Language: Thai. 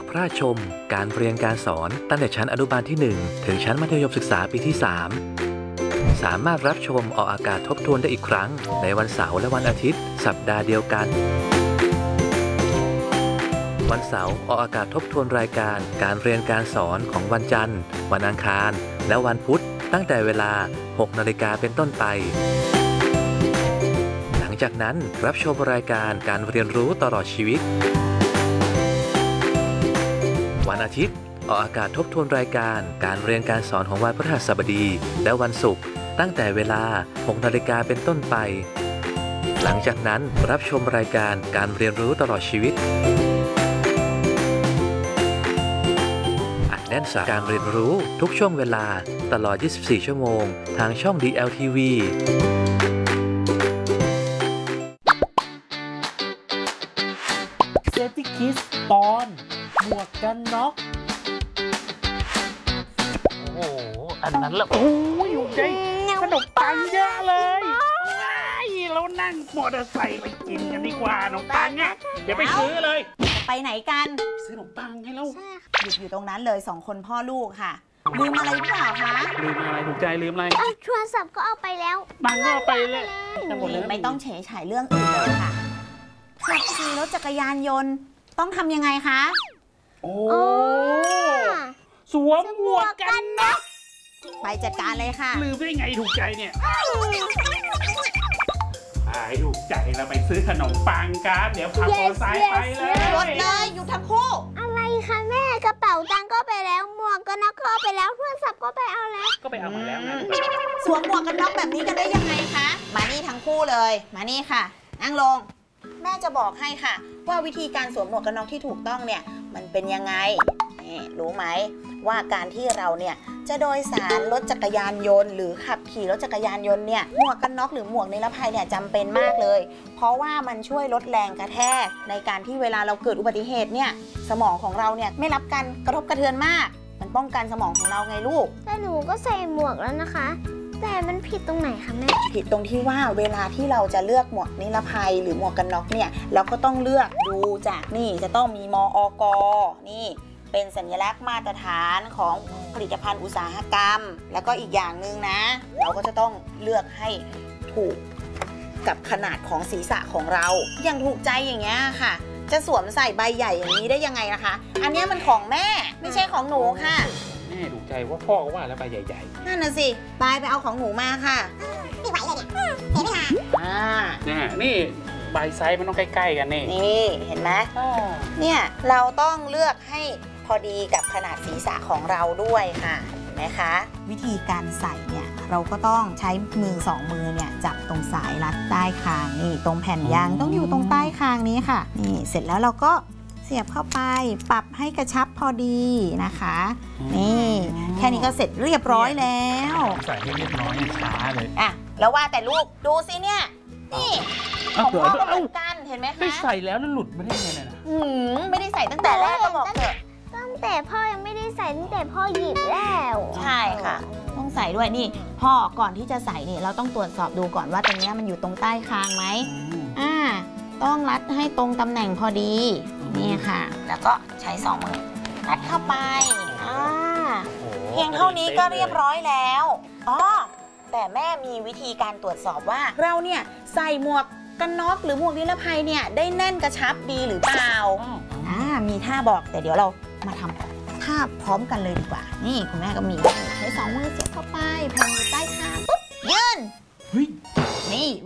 พระราชชมการเรียนการสอนตั้งแต่ชั้นอนุบาลที่ 1 ถึงชั้นมัธยมศึกษาปีที่ 3 สามารถรับชมออกอากาศทบทวนได้อีกครั้งในวันเสาร์และวันอาทิตย์สัปดาห์เดียวกันวันเสาร์ออกอากาศทบทวนรายการการเรียนการสอนของวันจันทร์วันอังคารและวันพุธตั้งแต่เวลา 6 นาฬิกาเป็นต้นไปหลังจากนั้นรับชมรายการการเรียนรู้ตลอดชีวิตวันอาทิตย์ออกอากาศทบทวนรายการการเรียนการสอนของวันพฤหัสบดีและวันศุกร์ตั้งแต่เวลา 6 นาฬิกาเป็นต้นไปหลังจากนั้นรับชมรายการการเรียนรู้ตลอดชีวิตอัดแน่นสาระการเรียนรู้ทุกช่วงเวลาตลอด 24 ชั่วโมงทางช่อง DLTV Safety Kids ตอนหมวกกันน็อกโอ้โหอันนั้นละโอ้ยอยู่ใจขนมปังเยอะเลยเรานั่งมอเตอร์ไซค์ไปกินกันดีกว่าขนมปังเนี่ยเดี๋ยวไปซื้อเลยไปไหนกันซื้อขนมปังให้เราหยุดอยู่ตรงนั้นเลย2 คนพ่อลูกค่ะลืมอะไรหรือเปล่าคะลืมอะไรถูกใจลืมอะไรโทรศัพท์ก็เอาไปแล้วบังก็เอาไปเลยไม่ต้องเฉยฉายเรื่องอื่นเลยค่ะขับขี่รถจักรยานยนต์ต้องทำยังไงคะโอ้สวมหมวกกันน็อกไปจัดการเลยค่ะลืมได้ไงถูกใจเนี่ยถูกใจเราไปซื้อขนมปังกันเดี๋ยวพาโปรไซค์ไปเลยรถเลยอยู่ทั้งคู่อะไรคะแม่กระเป๋าตังค์ก็ไปแล้วหมวกกันน็อกก็ไปแล้วโทรศัพท์ก็ไปเอาแล้วก็ไปเอามาแล้วนะสวมหมวกกันน็อกแบบนี้กันได้ยังไงคะมานี่ทั้งคู่เลยมานี่ค่ะนั่งลงแม่จะบอกให้ค่ะว่าวิธีการสวมหมวกกันน็อกที่ถูกต้องเนี่ยมันเป็นยังไงรู้ไหมว่าการที่เราเนี่ยจะโดยสารรถจักรยานยนต์หรือขับขี่รถจักรยานยนต์เนี่ยหมวกกันน็อกหรือหมวกนิรภัยเนี่ยจำเป็นมากเลยเพราะว่ามันช่วยลดแรงกระแทกในการที่เวลาเราเกิดอุบัติเหตุเนี่ยสมองของเราเนี่ยไม่รับการกระทบกระเทือนมากมันป้องกันสมองของเราไงลูกแต่หนูก็ใส่หมวกแล้วนะคะแต่มันผิดตรงไหนคะแม่ผิดตรงที่ว่าเวลาที่เราจะเลือกหมวกนิรภัยหรือหมวกกันน็อกเนี่ยเราก็ต้องเลือกดูจากนี่จะต้องมีมอก.นี่เป็นสัญลักษณ์มาตรฐานของผลิตภัณฑ์อุตสาหกรรมแล้วก็อีกอย่างหนึ่งนะเราก็จะต้องเลือกให้ถูกกับขนาดของศีรษะของเราอย่างถูกใจอย่างเงี้ยค่ะจะสวมใส่ใบใหญ่อย่างนี้ได้ยังไงนะคะอันนี้มันของแม่ไม่ใช่ของหนูค่ะแม่ถูกใจว่าพ่อก็ว่าแล้วใบใหญ่ๆนั่นน่ะสิไปเอาของหนูมาค่ะไม่ไหวเลยเนี่ยเห็นไหมคะนี่ใบไซส์มันต้องใกล้ๆกันนี่เห็นไหมเนี่ยเราต้องเลือกให้พอดีกับขนาดศีรษะของเราด้วยค่ะเห็นไหมคะวิธีการใส่เนี่ยเราก็ต้องใช้มือ2 มือเนี่ยจับตรงสายรัดใต้คางนี่ตรงแผ่นยางต้องอยู่ตรงใต้คางนี้ค่ะนี่เสร็จแล้วเราก็เสียบเข้าไปปรับให้กระชับพอดีนะคะนี่แค่นี้ก็เสร็จเรียบร้อยแล้วใส่ให้เรียบร้อยช้าเลยแล้วว่าแต่ลูกดูสิเนี่ยนี่ของพ่อก็เหมือนกันเห็นไหมคะไม่ใส่แล้วนั่นหลุดไม่ได้ไงนะไม่ได้ใส่ตั้งแต่แรกก็บอกเถอะตั้งแต่พ่อยังไม่ได้ใส่ตั้งแต่พ่อหยิบแล้วใช่ค่ะต้องใส่ด้วยนี่พ่อก่อนที่จะใส่นี่เราต้องตรวจสอบดูก่อนว่าตรงนี้มันอยู่ตรงใต้คางไหมต้องรัดให้ตรงตำแหน่งพอดีนี่ค่ะแล้วก็ใช้2 มือรัดเข้าไปเพียงเท่านี้ก็เรียบร้อยแล้วแต่แม่มีวิธีการตรวจสอบว่าเราเนี่ยใส่หมวกกันน็อกหรือหมวกนิรภัยเนี่ยได้แน่นกระชับดีหรือเปล่ามีท่าบอกแต่เดี๋ยวเรามาทำท่าพร้อมกันเลยดีกว่านี่คุณแม่ก็มีใช้2 มือเสียบเข้าไปแผ่นอยู่ใต้ค